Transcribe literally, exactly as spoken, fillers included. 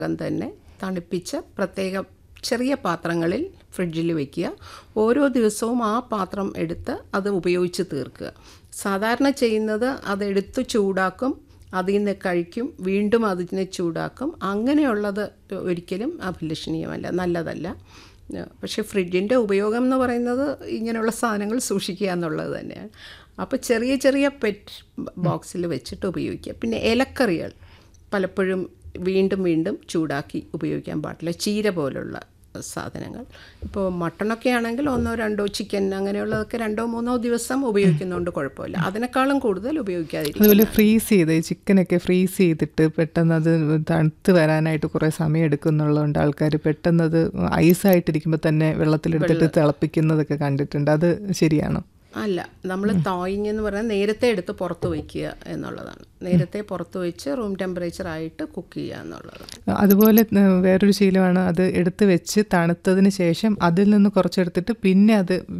തന്നെ തണുപ്പിച്ച് പ്രത്യേക ചെറിയ പാത്രങ്ങളിൽ ഫ്രിഡ്ജിൽ വയ്ക്കുക. ഓരോ ദിവസവും ആ പാത്രം എടുത്ത് അത് ഉപയോഗിച്ച് തീർക്കുക. സാധാരണ ചെയ്യുന്നത് അതെടുത്ത് ചൂടാക്കും, അതിൽ നിന്ന് കഴിക്കും, വീണ്ടും അതിനെ ചൂടാക്കും. അങ്ങനെയുള്ളത് ഒരിക്കലും അഭിലഷണീയമല്ല, നല്ലതല്ല. പക്ഷേ ഫ്രിഡ്ജിൻ്റെ ഉപയോഗം എന്ന് പറയുന്നത് ഇങ്ങനെയുള്ള സാധനങ്ങൾ സൂക്ഷിക്കുക എന്നുള്ളത് തന്നെയാണ്. അപ്പോൾ ചെറിയ ചെറിയ പെറ്റ് ബോക്സിൽ വെച്ചിട്ട് ഉപയോഗിക്കുക. പിന്നെ ഇലക്കറികൾ പലപ്പോഴും വീണ്ടും വീണ്ടും ചൂടാക്കി ഉപയോഗിക്കാൻ പാടില്ല. ചീര പോലുള്ള സാധനങ്ങൾ, ഇപ്പോൾ മട്ടണൊക്കെ ആണെങ്കിൽ ഒന്നോ രണ്ടോ, ചിക്കൻ അങ്ങനെയുള്ളതൊക്കെ രണ്ടോ മൂന്നോ ദിവസം ഉപയോഗിക്കുന്നതുകൊണ്ട് കുഴപ്പമില്ല. അതിനേക്കാളും കൂടുതൽ ഉപയോഗിക്കാതിരിക്കും. അതുപോലെ ഫ്രീസ് ചെയ്ത് ചിക്കനൊക്കെ ഫ്രീസ് ചെയ്തിട്ട് പെട്ടെന്ന് അത് തണുത്ത് വരാനായിട്ട് കുറേ സമയം എടുക്കുന്നുള്ളതുകൊണ്ട് ആൾക്കാർ പെട്ടെന്ന് അത് ഐസായിട്ടിരിക്കുമ്പോൾ തന്നെ വെള്ളത്തിലെടുത്തിട്ട് തിളപ്പിക്കുന്നതൊക്കെ കണ്ടിട്ടുണ്ട്. അത് ശരിയാണോ? അല്ല, നമ്മൾ തോയിങ് എന്ന് പറഞ്ഞാൽ നേരത്തെ എടുത്ത് പുറത്ത് വയ്ക്കുക എന്നുള്ളതാണ്. നേരത്തെ പുറത്ത് വെച്ച് റൂം ടെമ്പറേച്ചർ ആയിട്ട് കുക്ക് ചെയ്യുക എന്നുള്ളതാണ്. അതുപോലെ വേറൊരു ശീലമാണ് അത് എടുത്ത് വെച്ച് തണുത്തതിന് ശേഷം അതിൽ നിന്ന് കുറച്ചെടുത്തിട്ട് പിന്നെ അത്